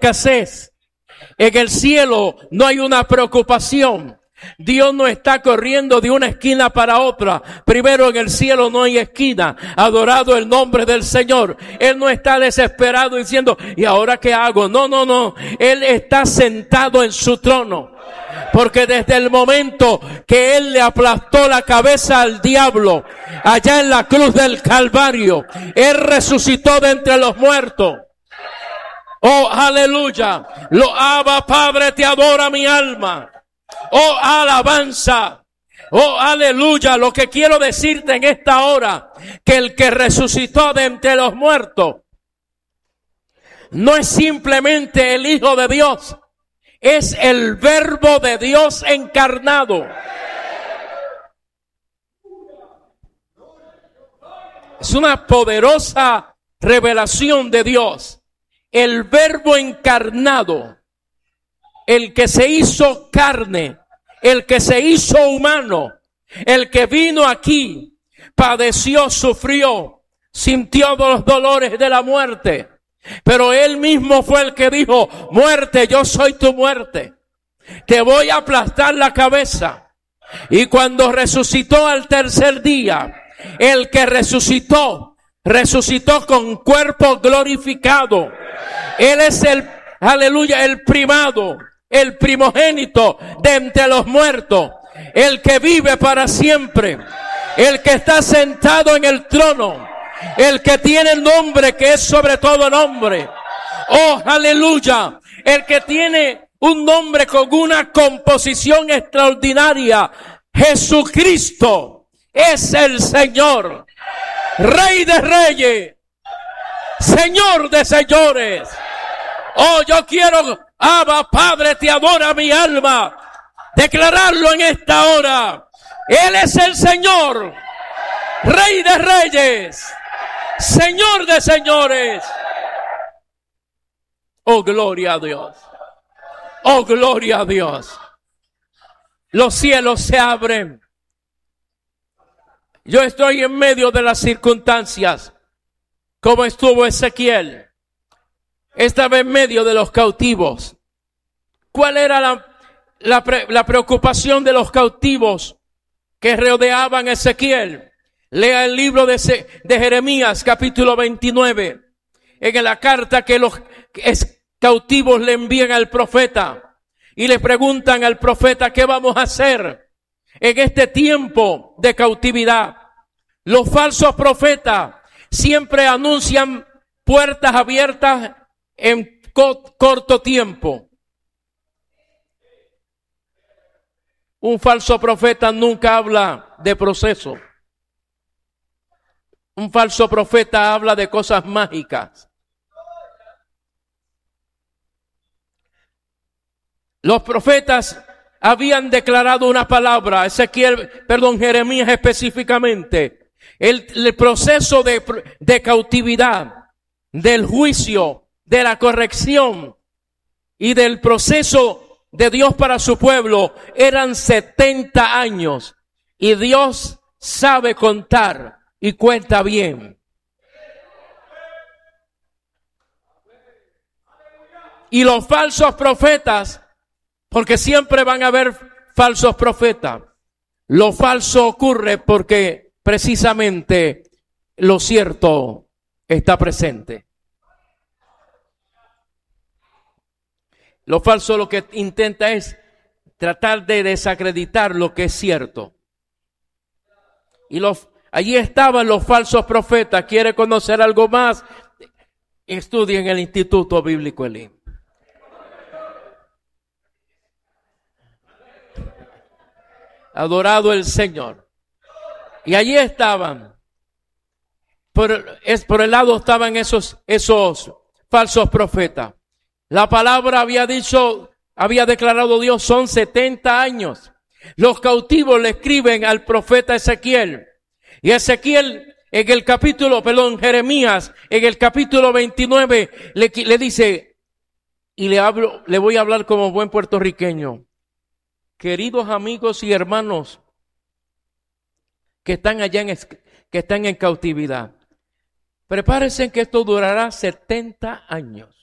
escasez. En el cielo no hay una preocupación. Dios no está corriendo de una esquina para otra. Primero, en el cielo no hay esquina. Adorado el nombre del Señor. Él no está desesperado diciendo, ¿y ahora qué hago? No. Él está sentado en su trono. Porque desde el momento que Él le aplastó la cabeza al diablo, allá en la cruz del Calvario, Él resucitó de entre los muertos. Oh, aleluya. Lo Abba, Padre, te adora mi alma. Oh, alabanza. Oh, aleluya. Lo que quiero decirte en esta hora, que el que resucitó de entre los muertos no es simplemente el Hijo de Dios, es el Verbo de Dios encarnado. Es una poderosa revelación de Dios. El Verbo encarnado, el que se hizo carne, el que se hizo humano, el que vino aquí, padeció, sufrió, sintió los dolores de la muerte, pero Él mismo fue el que dijo, muerte, yo soy tu muerte, te voy a aplastar la cabeza. Y cuando resucitó al tercer día, el que resucitó con cuerpo glorificado. Él es aleluya, el primado, el primogénito de entre los muertos, el que vive para siempre, el que está sentado en el trono, el que tiene el nombre que es sobre todo nombre. Oh, aleluya, el que tiene un nombre con una composición extraordinaria. Jesucristo es el Señor, Rey de reyes, Señor de señores. Oh, yo quiero, Abba, Padre, te adora mi alma, declararlo en esta hora. Él es el Señor, Rey de reyes, Señor de señores. Oh, gloria a Dios. Oh, gloria a Dios. Los cielos se abren. Yo estoy en medio de las circunstancias, como estuvo Ezequiel. Estaba en medio de los cautivos. ¿Cuál era la preocupación de los cautivos que rodeaban a Ezequiel? Lea el libro de Jeremías, capítulo 29. En la carta que los cautivos le envían al profeta y le preguntan al profeta, ¿qué vamos a hacer en este tiempo de cautividad? Los falsos profetas siempre anuncian puertas abiertas en corto tiempo. Un falso profeta nunca habla de proceso. Un falso profeta habla de cosas mágicas. Los profetas habían declarado una palabra, Jeremías específicamente. El proceso de cautividad, del juicio, de la corrección y del proceso de Dios para su pueblo eran 70 años. Y Dios sabe contar y cuenta bien. Y los falsos profetas, porque siempre van a haber falsos profetas, lo falso ocurre porque precisamente lo cierto está presente. Lo falso lo que intenta es tratar de desacreditar lo que es cierto. Y allí estaban los falsos profetas. ¿Quiere conocer algo más? Estudie en el Instituto Bíblico Elim. Adorado el Señor. Y allí estaban. Por el lado estaban esos falsos profetas. La palabra había declarado Dios, son 70 años. Los cautivos le escriben al profeta Ezequiel. Y Ezequiel, Jeremías, en el capítulo 29, le dice, y le voy a hablar como buen puertorriqueño. Queridos amigos y hermanos que están que están en cautividad, prepárense que esto durará 70 años.